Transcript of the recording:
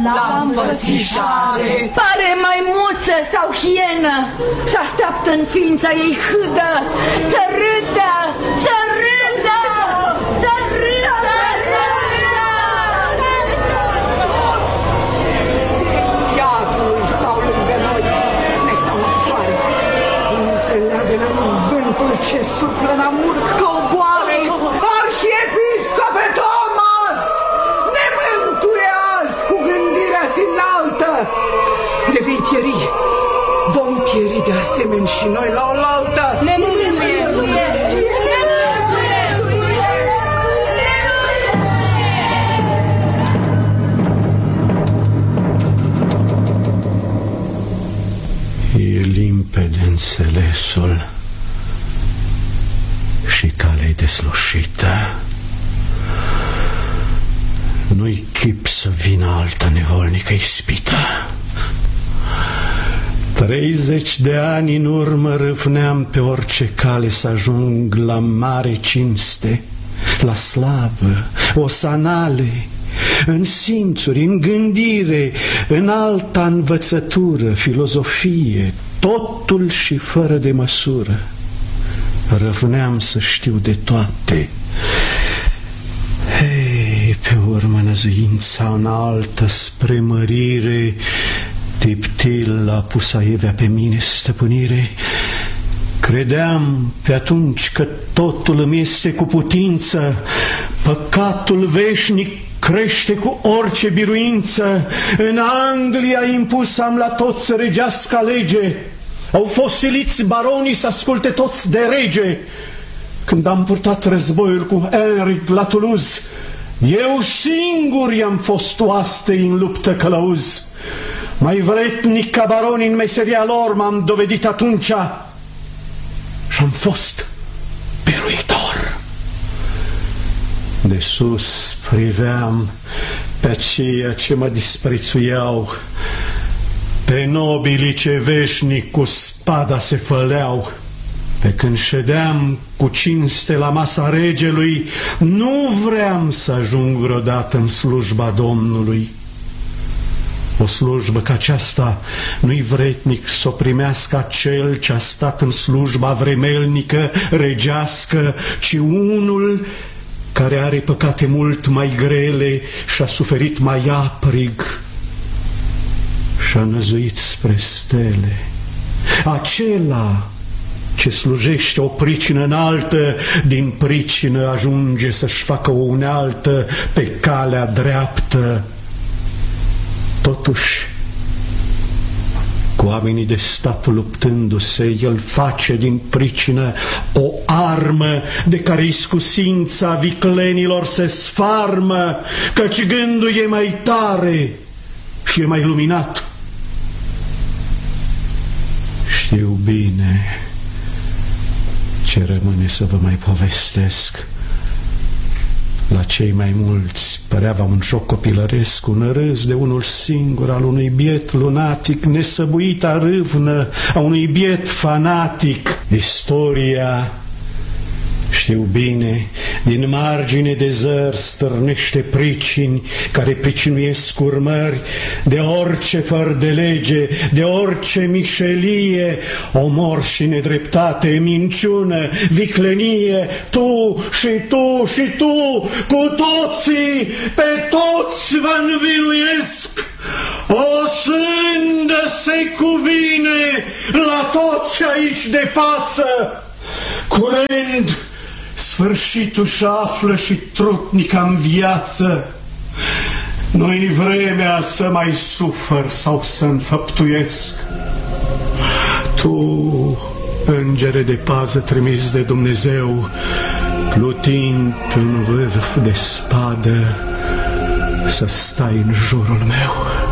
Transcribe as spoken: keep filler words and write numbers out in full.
la învățișare. Pare maimuță sau hienă și așteaptă în ființa ei hâdă să râdă, să râdă, să râdă, să râdă. Iadul stau lângă noi, ne stau la picioare. Unii se leagă în vântul ce suflă în amur ca o boare. Arhiepiscope Thomas, ne mântuiați cu gândirea-ți înaltă. Ne vei pieri, vom pieri de asemenea și noi la oaltă. Ne mântuie, mântuie, ne mântuie, mântuie, E limpede înțelesul și calea-i deslușită. Nu-i chip să vină altă nevolnică ispită. Treizeci de ani în urmă râvneam pe orice cale să ajung la mare cinste, la slavă, osanale, în simțuri, în gândire, în alta învățătură, filozofie, totul și fără de măsură. Răvneam să știu de toate. Hei, pe urmă năzuința înaltă spre mărire, Tiptil a pus aievea pe mine stăpânire. Credeam pe atunci că totul îmi este cu putință, păcatul veșnic crește cu orice biruință. În Anglia impus am la toți regească lege, au fost siliți baronii să asculte toți de rege. Când am purtat războiul cu Henric la Toulouse, eu singur i-am fost oaste în luptă călăuz. Mai vretnic ca baronii în meseria lor m-am dovedit atunci și-am fost biruitor. De sus priveam pe aceia ce mă disprețuiau, pe nobilii ce veșnic cu spada se făleau. Pe când ședeam cu cinste la masa regelui, nu vream să ajung vreodată în slujba Domnului. O slujbă ca aceasta nu-i vretnic să o primească cel ce-a stat în slujba vremelnică, regească, ci unul care are păcate mult mai grele și-a suferit mai aprig și-a năzuit spre stele. Acela ce slujește o pricină înaltă, din pricină ajunge să-și facă o unealtă pe calea dreaptă. Totuși, cu oamenii de stat luptându-se, el face din pricină o armă de care iscusința viclenilor se sfarmă, căci gândul e mai tare și e mai luminat. Știu bine ce rămâne să vă mai povestesc. La cei mai mulți părea un joc copilăresc, un râs de unul singur al unui biet lunatic, nesăbuita râvnă a unui biet fanatic. Istoria, știu bine, din margine de zări stârnește pricini care pricinuiesc urmări de orice făr de lege, de orice mișelie, omor și nedreptate, minciună, viclenie. Tu și tu și tu, cu toții, pe toți vă învinuiesc. O sândă se cuvine la toți aici de față. Curând sfârșitul și află și trutnica în viață. Nu-i vremea să mai sufăr sau să înfăptuiesc. Tu, îngere de pază trimis de Dumnezeu, plutind pe un vârf de spadă, să stai în jurul meu.